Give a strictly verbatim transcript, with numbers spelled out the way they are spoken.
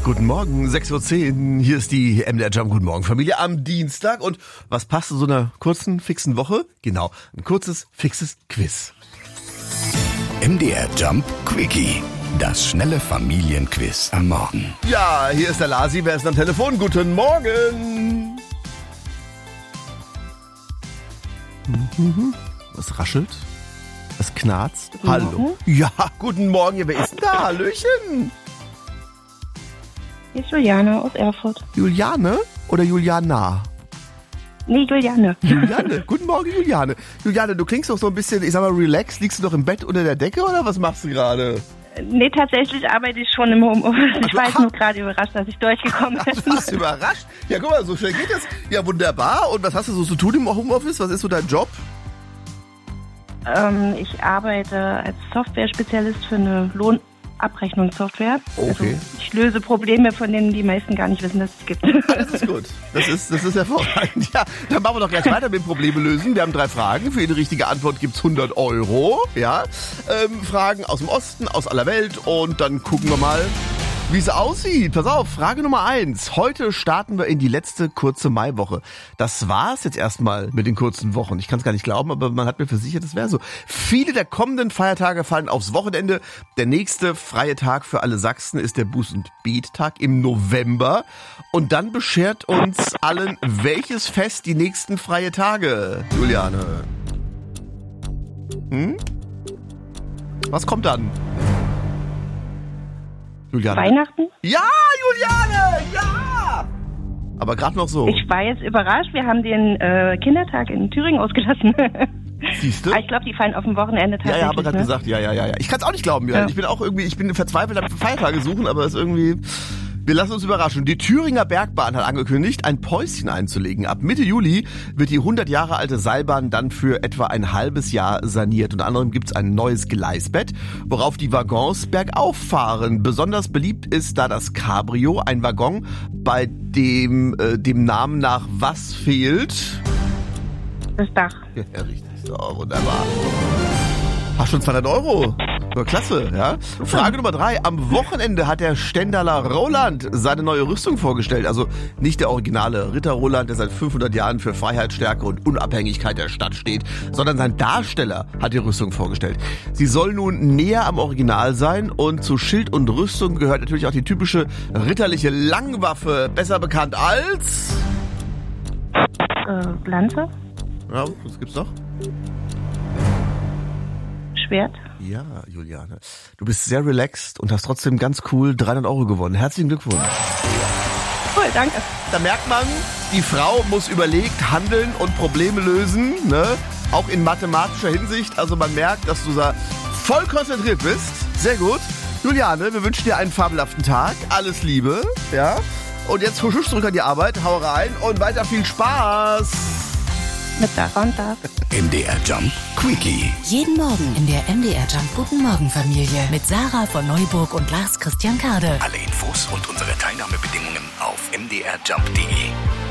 Guten Morgen, sechs Uhr zehn, hier ist die M D R Jump. Guten Morgen, Familie, am Dienstag. Und was passt zu so einer kurzen, fixen Woche? Genau, ein kurzes, fixes Quiz. M D R Jump Quickie, das schnelle Familienquiz am Morgen. Ja, hier ist der Lasi, wer ist am Telefon? Guten Morgen. Was raschelt? Was knarzt? Guten Hallo. Morgen. Ja, guten Morgen, wer ist denn da? Hallöchen. Hier ist Juliane aus Erfurt. Juliane oder Juliana? Nee, Juliane. Juliane, guten Morgen Juliane. Juliane, du klingst doch so ein bisschen, ich sag mal, relaxed. Liegst du doch im Bett unter der Decke oder was machst du gerade? Nee, tatsächlich arbeite ich schon im Homeoffice. Ich Ach, war du- jetzt nur gerade überrascht, dass ich durchgekommen Ach, du bin. warst überrascht? Ja, guck mal, so schnell geht das. Ja, wunderbar. Und was hast du so zu tun im Homeoffice? Was ist so dein Job? ähm, ich arbeite als Software-Spezialist für eine Lohnabrechnungssoftware. Okay. Also ich löse Probleme, von denen die meisten gar nicht wissen, dass es gibt. Das ist gut. Das ist, das ist hervorragend. Ja, dann machen wir doch gleich weiter mit Probleme lösen. Wir haben drei Fragen. Für jede richtige Antwort gibt's hundert Euro. Ja, ähm, Fragen aus dem Osten, aus aller Welt. Und dann gucken wir mal, wie es aussieht. Pass auf, Frage Nummer eins. Heute starten wir in die letzte kurze Maiwoche. Das war's jetzt erstmal mit den kurzen Wochen. Ich kann es gar nicht glauben, aber man hat mir versichert, es wäre so. Viele der kommenden Feiertage fallen aufs Wochenende. Der nächste freie Tag für alle Sachsen ist der Buß- und Bettag im November. Und dann beschert uns allen welches Fest die nächsten freie Tage, Juliane? Hm? Was kommt dann? Juliane. Weihnachten? Ja, Juliane, ja! Aber gerade noch so. Ich war jetzt überrascht. Wir haben den äh, Kindertag in Thüringen ausgelassen. Siehst du? Aber ich glaube, die fallen auf dem Wochenende Ja, tatsächlich. ja, aber gerade ne? gesagt, ja, ja, ja, ja. Ich kann es auch nicht glauben, ja. Ja. Ich bin auch irgendwie, ich bin verzweifelt am Feiertage suchen, aber es ist irgendwie. Wir lassen uns überraschen. Die Thüringer Bergbahn hat angekündigt, ein Päuschen einzulegen. Ab Mitte Juli wird die hundert Jahre alte Seilbahn dann für etwa ein halbes Jahr saniert. Unter anderem gibt's ein neues Gleisbett, worauf die Waggons bergauf fahren. Besonders beliebt ist da das Cabrio, ein Waggon, bei dem äh, dem Namen nach was fehlt? Das Dach. Ja, richtig. So, wunderbar. Ach, schon zweihundert Euro. Ja, klasse, ja. Frage Nummer drei. Am Wochenende hat der Stendaler Roland seine neue Rüstung vorgestellt. Also nicht der originale Ritter Roland, der seit fünfhundert Jahren für Freiheit, Stärke und Unabhängigkeit der Stadt steht, sondern sein Darsteller hat die Rüstung vorgestellt. Sie soll nun näher am Original sein und zu Schild und Rüstung gehört natürlich auch die typische ritterliche Langwaffe, besser bekannt als... Äh, Lanze? Ja, was gibt's noch? Schwert? Ja, Juliane. Du bist sehr relaxed und hast trotzdem ganz cool dreihundert Euro gewonnen. Herzlichen Glückwunsch. Cool, danke. Da merkt man, die Frau muss überlegt handeln und Probleme lösen, ne? Auch in mathematischer Hinsicht. Also man merkt, dass du da voll konzentriert bist. Sehr gut. Juliane, wir wünschen dir einen fabelhaften Tag. Alles Liebe, ja? Und jetzt husch zurück an die Arbeit, hau rein und weiter viel Spaß. Mit Dach und Dach. M D R Jump Quickie. Jeden Morgen in der M D R Jump Guten Morgen Familie mit Sarah von Neuburg und Lars Christian Kade. Alle Infos und unsere Teilnahmebedingungen auf m d r jump punkt d e.